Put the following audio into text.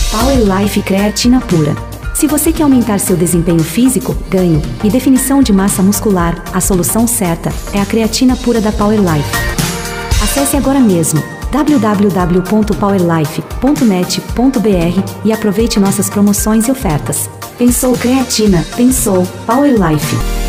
Power Life Creatina Pura. Se você quer aumentar seu desempenho físico, ganho e definição de massa muscular, a solução certa é a creatina pura da Power Life. Acesse agora mesmo www.powerlife.net.br e aproveite nossas promoções e ofertas. Pensou creatina, pensou Power Life.